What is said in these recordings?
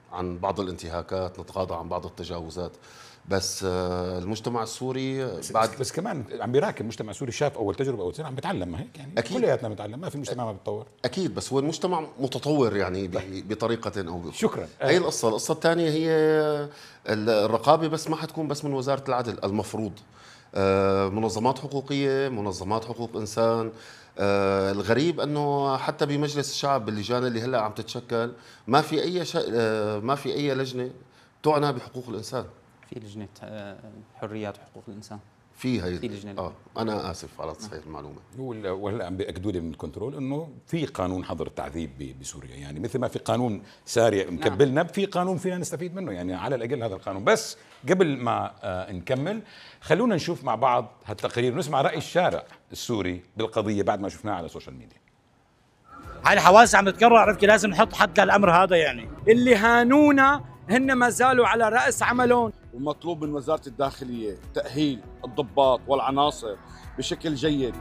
عن بعض الانتهاكات، نتغاضى عن بعض التجاوزات. بس المجتمع السوري بعد بس كمان عم بيراكم المجتمع السوري، شاف اول تجربه اول سنه عم بيتعلم، ما هيك يعني أكيد. كلياتنا بنتعلم، ما في مجتمع ما بتطور. اكيد، بس هو المجتمع متطور يعني بطريقه او باخرى. شكرا. هي القصه الثانيه هي الرقابه، بس ما حتكون بس من وزاره العدل. المفروض منظمات حقوقيه، منظمات حقوق انسان. الغريب انه حتى بمجلس الشعب باللجان اللي هلا عم تتشكل ما في اي ما في اي لجنه تعنى بحقوق الانسان. في لجنة حريات وحقوق الإنسان. في هي في لجنة انا اسف على تصحيح المعلومه. وهلا عم بياكدوا لي من الكنترول انه في قانون حظر التعذيب بسوريا، يعني مثل ما في قانون ساري مكبلنا، في قانون فينا نستفيد منه، يعني على الاقل هذا القانون. بس قبل ما نكمل خلونا نشوف مع بعض هالتقرير ونسمع راي الشارع السوري بالقضيه بعد ما شفناها على السوشيال ميديا. هاي الحوادث عم تتكرر، عرفت؟ لازم نحط حد للامر هذا. يعني اللي هانونا هن ما زالوا على رأس عملهم. ومطلوب من وزارة الداخلية تأهيل الضباط والعناصر بشكل جيد.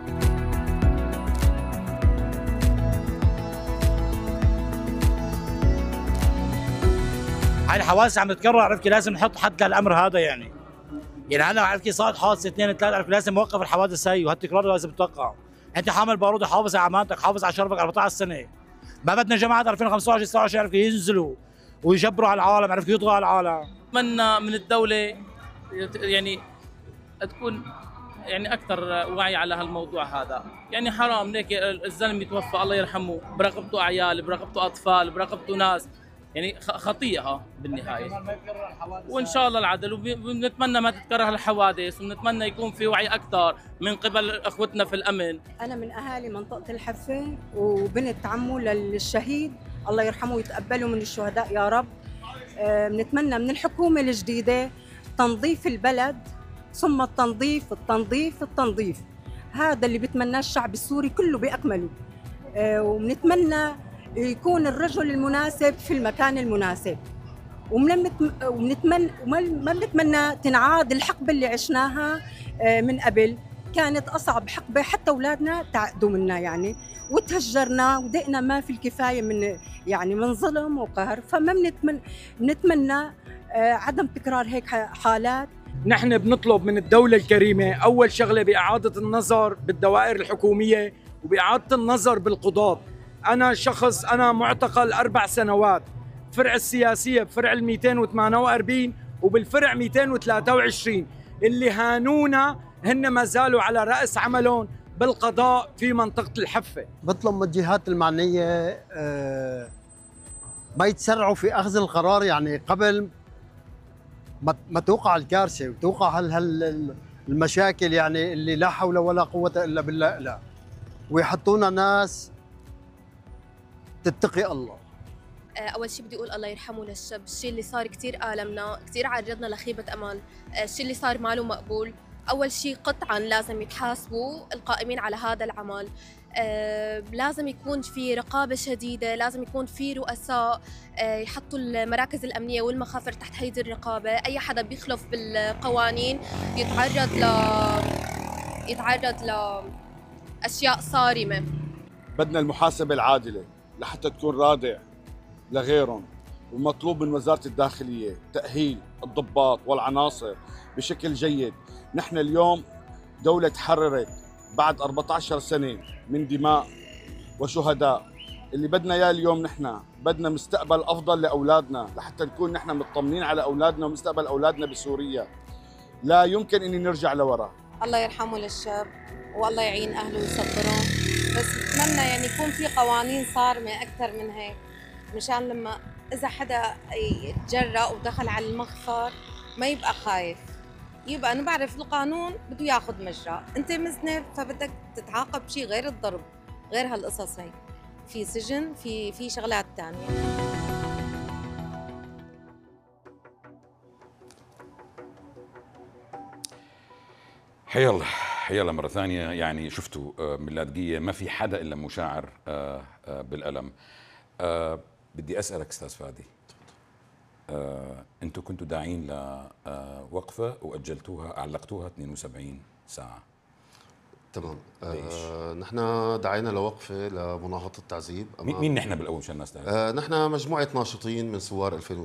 هاي الحوادث عم تتكرر، عرفت؟ لازم نحط حد للامر هذا. يعني هلا عرفت صارت حادثه اثنين ثلاث، عرفت؟ لازم نوقف الحوادث هي، وهالتكرار لازم يتوقع. انت حامل بارود، حافظ على امانتك، حافظ على شرفك 14 سنه. ما بدنا جماعه 2025 26 عرفت ينزلوا ويجبروا على العالم، عرفت؟ يطغوا على العالم. اتمنى من الدوله يعني تكون يعني اكثر وعي على هالموضوع هذا. يعني حرام هيك الزلمه يتوفى الله يرحمه برقبته عيال، برقبته اطفال، برقبته ناس، يعني خطيئه بالنهايه. وان شاء الله العدل، وبنتمنى ما تتكرر الحوادث، وبنتمنى يكون في وعي اكثر من قبل اخوتنا في الامن. انا من اهالي منطقه الحفه، وبنت عمه للشهيد الله يرحمه ويتقبله من الشهداء يا رب. بنتمنى من الحكومه الجديده تنظيف البلد، ثم التنظيف. هذا اللي بتمناه الشعب السوري كله باكمله. وبنتمنى يكون الرجل المناسب في المكان المناسب. وبنتمنى ما بنتمنى تنعاد الحقبه اللي عشناها من قبل. كانت اصعب حقبه، حتى اولادنا تعقدوا منا يعني، وتهجرنا ودقنا ما في الكفايه من ظلم وقهر. فما بنتمنى عدم تكرار هيك حالات. نحن بنطلب من الدولة الكريمة أول شغلة بإعادة النظر بالدوائر الحكومية وبإعادة النظر بالقضاة. أنا معتقل 4 سنوات، فرع السياسية بفرع 248 وبالفرع 223. اللي هانونا هن ما زالوا على رأس عملهم بالقضاء في منطقة الحفة. بطلب من الجهات المعنية ما يتسرعوا في أخذ القرار، يعني قبل ما توقع الكارثة وتوقع المشاكل، يعني اللي لا حول ولا قوة إلا بالله، لا، ويحطونا ناس تتقي الله. أول شيء بدي أقول الله يرحمه للشاب. الشيء اللي صار كثير آلمنا، كثير عرضنا لخيبة أمل. الشيء اللي صار ما له مقبول. أول شيء قطعاً لازم يتحاسبوا القائمين على هذا العمل. لازم يكون في رقابة شديدة، لازم يكون في رؤساء يحطوا المراكز الأمنية والمخافر تحت هيدي الرقابة. أي حدا بيخلف بالقوانين يتعرض لأشياء صارمة. بدنا المحاسبة العادلة لحتى تكون رادع لغيرهم. ومطلوب من وزارة الداخلية تأهيل الضباط والعناصر بشكل جيد. نحن اليوم دولة تحررت بعد 14 سنة من دماء وشهداء. اللي بدنا اياه اليوم نحن بدنا مستقبل افضل لاولادنا، لحتى نكون نحن مطمنين على اولادنا ومستقبل اولادنا بسوريا. لا يمكن اني نرجع لورا. الله يرحمه للشاب والله يعين اهله ويصبرهم. بس بتمنى يعني يكون في قوانين صارمة اكثر من هيك، مشان لما اذا حدا يتجرأ ودخل على المخفر ما يبقى خايف، يبقى أنا بعرف القانون بده ياخذ مجرى. أنت مذنب فبدك تتعاقب بشيء غير الضرب، غير هالقصص هي، في سجن، في شغلات ثانية. حيالله مرة ثانية. يعني شفتوا من لاذقية ما في حدا إلا مشاعر بالألم. بدي أسألك أستاذ فادي، أنتوا كنتوا داعين لوقفة وأجلتوها، علقتوها 72 ساعة. تمام. نحن دعينا لوقفة لمناهضة التعذيب. مين نحن بالأول مشان الناس تعرف؟ نحن مجموعة ناشطين من ثوار 2000